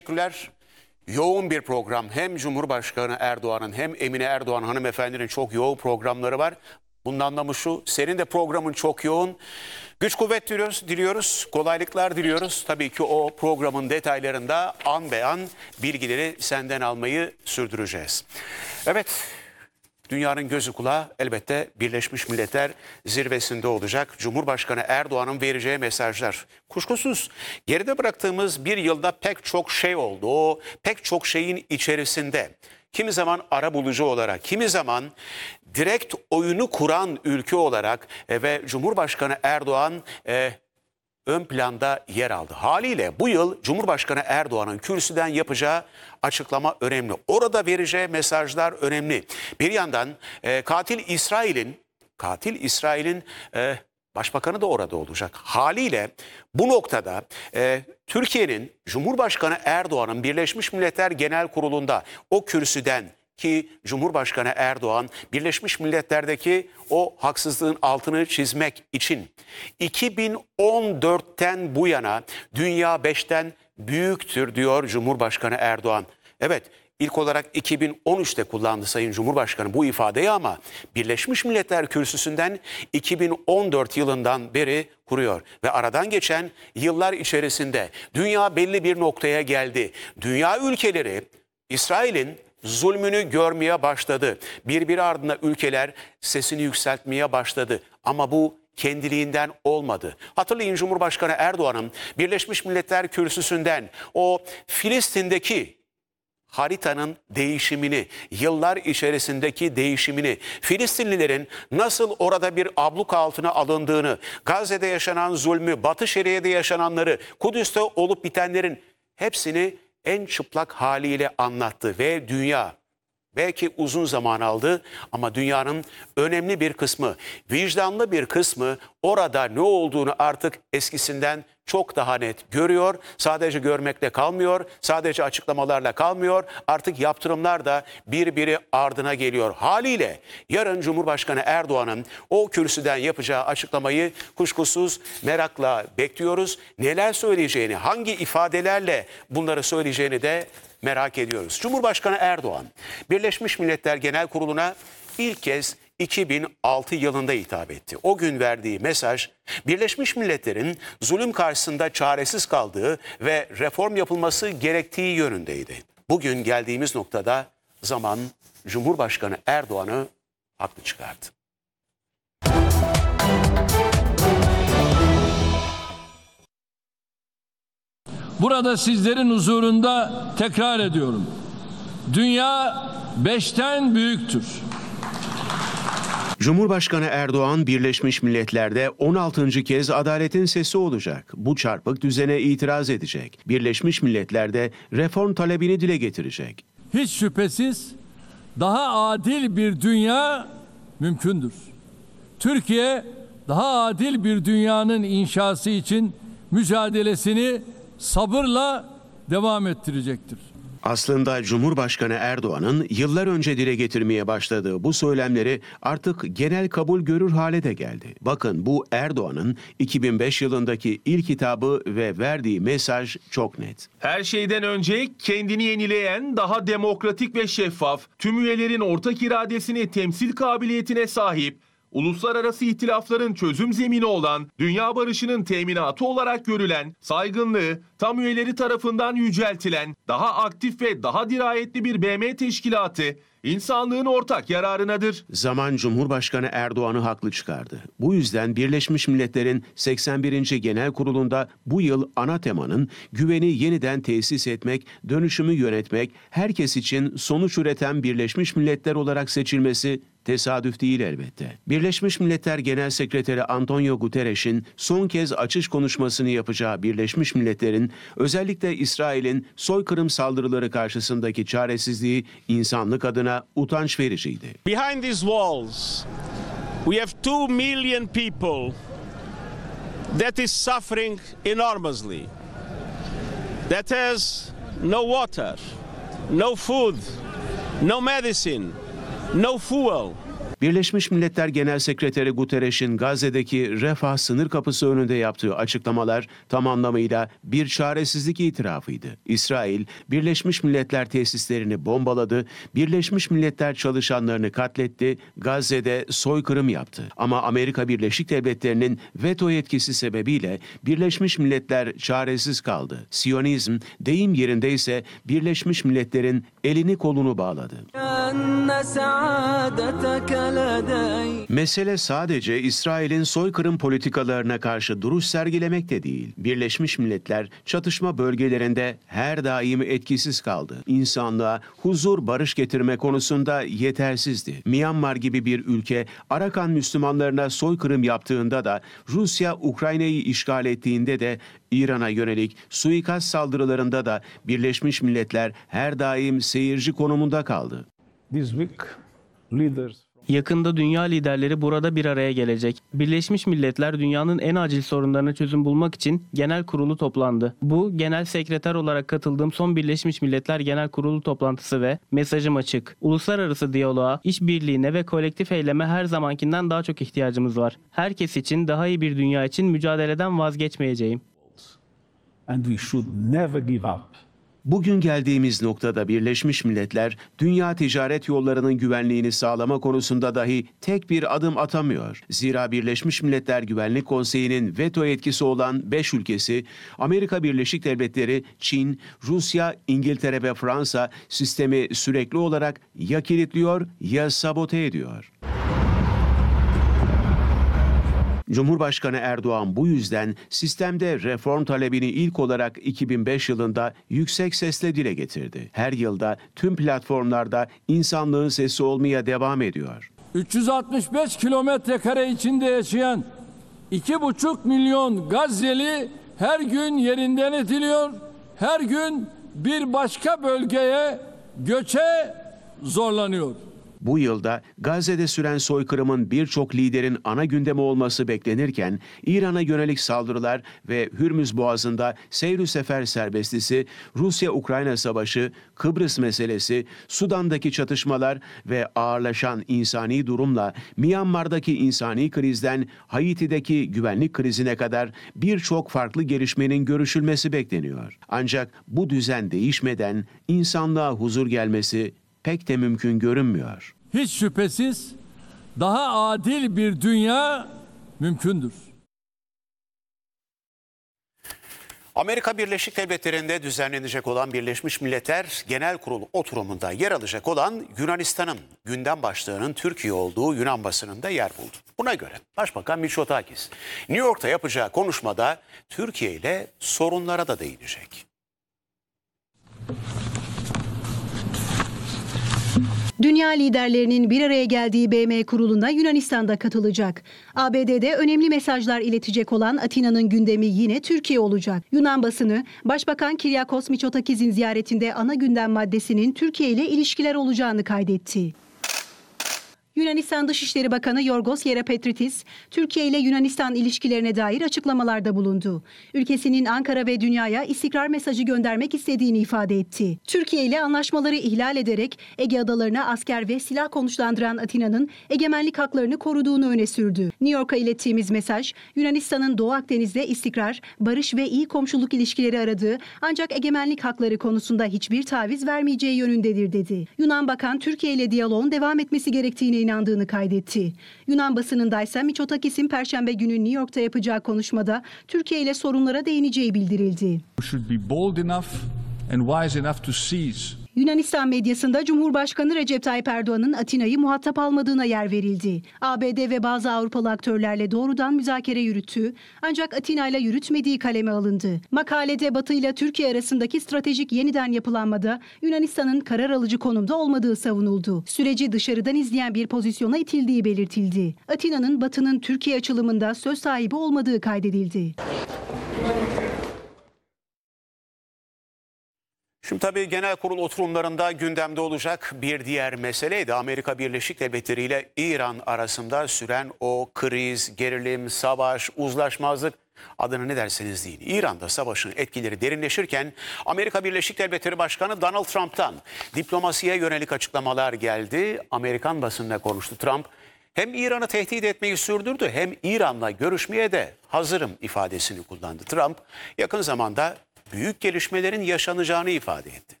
Teşekkürler. Yoğun bir program. Hem Cumhurbaşkanı Erdoğan'ın hem Emine Erdoğan hanımefendinin çok yoğun programları var. Bunun anlamı şu, senin de programın çok yoğun. Güç kuvvet diliyoruz, kolaylıklar diliyoruz. Tabii ki o programın detaylarında an be an bilgileri senden almayı sürdüreceğiz. Evet, dünyanın gözü kulağı elbette Birleşmiş Milletler zirvesinde olacak. Cumhurbaşkanı Erdoğan'ın vereceği mesajlar. Kuşkusuz geride bıraktığımız bir yılda pek çok şey oldu. O pek çok şeyin içerisinde kimi zaman arabulucu olarak, kimi zaman direkt oyunu kuran ülke olarak ve Cumhurbaşkanı Erdoğan ön planda yer aldı. Haliyle bu yıl Cumhurbaşkanı Erdoğan'ın kürsüden yapacağı açıklama önemli. Orada vereceği mesajlar önemli. Bir yandan katil İsrail'in başbakanı da orada olacak. Haliyle bu noktada Türkiye'nin Cumhurbaşkanı Erdoğan'ın Birleşmiş Milletler Genel Kurulu'nda o kürsüden ki Cumhurbaşkanı Erdoğan Birleşmiş Milletler'deki o haksızlığın altını çizmek için 2014'ten bu yana dünya 5'ten büyüktür diyor Cumhurbaşkanı Erdoğan. Evet, ilk olarak 2013'te kullandı Sayın Cumhurbaşkanı bu ifadeyi ama Birleşmiş Milletler kürsüsünden 2014 yılından beri kuruyor. Ve aradan geçen yıllar içerisinde dünya belli bir noktaya geldi. Dünya ülkeleri İsrail'in zulmünü görmeye başladı. Birbiri ardına ülkeler sesini yükseltmeye başladı. Ama bu kendiliğinden olmadı. Hatırlayın Cumhurbaşkanı Erdoğan'ın Birleşmiş Milletler kürsüsünden o Filistin'deki haritanın değişimini, yıllar içerisindeki değişimini, Filistinlilerin nasıl orada bir abluk altına alındığını, Gazze'de yaşanan zulmü, Batı Şeria'da yaşananları, Kudüs'te olup bitenlerin hepsini en çıplak haliyle anlattı ve dünya belki uzun zaman aldı ama dünyanın önemli bir kısmı, vicdanlı bir kısmı orada ne olduğunu artık eskisinden çok daha net görüyor. Sadece görmekle kalmıyor, sadece açıklamalarla kalmıyor. Artık yaptırımlar da birbiri ardına geliyor. Haliyle yarın Cumhurbaşkanı Erdoğan'ın o kürsüden yapacağı açıklamayı kuşkusuz merakla bekliyoruz. Neler söyleyeceğini, hangi ifadelerle bunları söyleyeceğini de merak ediyoruz. Cumhurbaşkanı Erdoğan, Birleşmiş Milletler Genel Kurulu'na ilk kez 2006 yılında hitap etti. O gün verdiği mesaj, Birleşmiş Milletler'in zulüm karşısında çaresiz kaldığı ve reform yapılması gerektiği yönündeydi. Bugün geldiğimiz noktada zaman Cumhurbaşkanı Erdoğan'ı haklı çıkardı. Burada sizlerin huzurunda tekrar ediyorum. Dünya 5'ten büyüktür. Cumhurbaşkanı Erdoğan Birleşmiş Milletler'de 16. kez adaletin sesi olacak. Bu çarpık düzene itiraz edecek. Birleşmiş Milletler'de reform talebini dile getirecek. Hiç şüphesiz daha adil bir dünya mümkündür. Türkiye daha adil bir dünyanın inşası için mücadelesini sabırla devam ettirecektir. Aslında Cumhurbaşkanı Erdoğan'ın yıllar önce dile getirmeye başladığı bu söylemleri artık genel kabul görür hale de geldi. Bakın bu Erdoğan'ın 2005 yılındaki ilk hitabı ve verdiği mesaj çok net. Her şeyden önce kendini yenileyen, daha demokratik ve şeffaf, tüm üyelerin ortak iradesini temsil kabiliyetine sahip, uluslararası ihtilafların çözüm zemini olan, dünya barışının teminatı olarak görülen, saygınlığı tam üyeleri tarafından yüceltilen, daha aktif ve daha dirayetli bir BM teşkilatı, insanlığın ortak yararınadır. Zaman Cumhurbaşkanı Erdoğan'ı haklı çıkardı. Bu yüzden Birleşmiş Milletler'in 81. Genel Kurulu'nda bu yıl ana temanın güveni yeniden tesis etmek, dönüşümü yönetmek, herkes için sonuç üreten Birleşmiş Milletler olarak seçilmesi tesadüf değil elbette. Birleşmiş Milletler Genel Sekreteri Antonio Guterres'in son kez açış konuşmasını yapacağı Birleşmiş Milletler'in özellikle İsrail'in soykırım saldırıları karşısındaki çaresizliği insanlık adına utanç vericiydi. Behind these walls we have 2 million people that is suffering enormously. That has no water, no food, no medicine, no fuel. Birleşmiş Milletler Genel Sekreteri Guterres'in Gazze'deki Refah sınır kapısı önünde yaptığı açıklamalar tam anlamıyla bir çaresizlik itirafıydı. İsrail, Birleşmiş Milletler tesislerini bombaladı, Birleşmiş Milletler çalışanlarını katletti, Gazze'de soykırım yaptı. Ama Amerika Birleşik Devletleri'nin veto yetkisi sebebiyle Birleşmiş Milletler çaresiz kaldı. Siyonizm, deyim yerindeyse Birleşmiş Milletler'in elini kolunu bağladı. Mesele sadece İsrail'in soykırım politikalarına karşı duruş sergilemek de değil. Birleşmiş Milletler çatışma bölgelerinde her daim etkisiz kaldı. İnsanlığa huzur, barış getirme konusunda yetersizdi. Myanmar gibi bir ülke Arakan Müslümanlarına soykırım yaptığında da, Rusya Ukrayna'yı işgal ettiğinde de, İran'a yönelik suikast saldırılarında da Birleşmiş Milletler her daim seyirci konumunda kaldı. Yakında dünya liderleri burada bir araya gelecek. Birleşmiş Milletler dünyanın en acil sorunlarına çözüm bulmak için genel kurulu toplandı. Bu, genel sekreter olarak katıldığım son Birleşmiş Milletler Genel Kurulu toplantısı ve mesajım açık. Uluslararası diyaloğa, işbirliğine ve kolektif eyleme her zamankinden daha çok ihtiyacımız var. Herkes için, daha iyi bir dünya için mücadeleden vazgeçmeyeceğim. And we should never give up. Bugün geldiğimiz noktada Birleşmiş Milletler, dünya ticaret yollarının güvenliğini sağlama konusunda dahi tek bir adım atamıyor. Zira Birleşmiş Milletler Güvenlik Konseyi'nin veto yetkisi olan 5 ülkesi, Amerika Birleşik Devletleri, Çin, Rusya, İngiltere ve Fransa sistemi sürekli olarak ya kilitliyor ya sabote ediyor. Cumhurbaşkanı Erdoğan bu yüzden sistemde reform talebini ilk olarak 2005 yılında yüksek sesle dile getirdi. Her yılda tüm platformlarda insanlığın sesi olmaya devam ediyor. 365 kilometre kare içinde yaşayan 2,5 milyon Gazze'li her gün yerinden ediliyor, her gün bir başka bölgeye göçe zorlanıyor. Bu yılda Gazze'de süren soykırımın birçok liderin ana gündemi olması beklenirken, İran'a yönelik saldırılar ve Hürmüz Boğazı'nda seyr-ü sefer serbestisi, Rusya-Ukrayna savaşı, Kıbrıs meselesi, Sudan'daki çatışmalar ve ağırlaşan insani durumla Myanmar'daki insani krizden Haiti'deki güvenlik krizine kadar birçok farklı gelişmenin görüşülmesi bekleniyor. Ancak bu düzen değişmeden insanlığa huzur gelmesi pek de mümkün görünmüyor. Hiç şüphesiz daha adil bir dünya mümkündür. Amerika Birleşik Devletleri'nde düzenlenecek olan Birleşmiş Milletler Genel Kurulu oturumunda yer alacak olan Yunanistan'ın gündem başlığının Türkiye olduğu Yunan basınında yer buldu. Buna göre Başbakan Mitsotakis New York'ta yapacağı konuşmada Türkiye ile sorunlara da değinecek. Dünya liderlerinin bir araya geldiği BM kuruluna Yunanistan'da katılacak. ABD'de önemli mesajlar iletecek olan Atina'nın gündemi yine Türkiye olacak. Yunan basını, Başbakan Kyriakos Mitsotakis'in ziyaretinde ana gündem maddesinin Türkiye ile ilişkiler olacağını kaydetti. Yunanistan Dışişleri Bakanı Yorgos Yerapetritis, Türkiye ile Yunanistan ilişkilerine dair açıklamalarda bulundu. Ülkesinin Ankara ve dünyaya istikrar mesajı göndermek istediğini ifade etti. Türkiye ile anlaşmaları ihlal ederek Ege adalarına asker ve silah konuşlandıran Atina'nın egemenlik haklarını koruduğunu öne sürdü. New York'a ilettiğimiz mesaj, Yunanistan'ın Doğu Akdeniz'de istikrar, barış ve iyi komşuluk ilişkileri aradığı ancak egemenlik hakları konusunda hiçbir taviz vermeyeceği yönündedir dedi. Yunan Bakan, Türkiye ile diyaloğun devam etmesi gerektiğini inandığını kaydetti. Yunan basınındaysa Mitsotakis'in Perşembe günü New York'ta yapacağı konuşmada Türkiye ile sorunlara değineceği bildirildi. Yunanistan medyasında Cumhurbaşkanı Recep Tayyip Erdoğan'ın Atina'yı muhatap almadığına yer verildi. ABD ve bazı Avrupalı aktörlerle doğrudan müzakere yürüttüğü ancak Atina ile yürütmediği kaleme alındı. Makalede Batı ile Türkiye arasındaki stratejik yeniden yapılanmada Yunanistan'ın karar alıcı konumda olmadığı savunuldu. Süreci dışarıdan izleyen bir pozisyona itildiği belirtildi. Atina'nın Batı'nın Türkiye açılımında söz sahibi olmadığı kaydedildi. Şimdi tabii genel kurul oturumlarında gündemde olacak bir diğer meseleydi. Amerika Birleşik Devletleri ile İran arasında süren o kriz, gerilim, savaş, uzlaşmazlık, adını ne derseniz deyin. İran'da savaşın etkileri derinleşirken Amerika Birleşik Devletleri Başkanı Donald Trump'tan diplomasiye yönelik açıklamalar geldi. Amerikan basınına konuştu Trump. Hem İran'ı tehdit etmeyi sürdürdü hem İran'la görüşmeye de hazırım ifadesini kullandı. Trump yakın zamanda büyük gelişmelerin yaşanacağını ifade etti.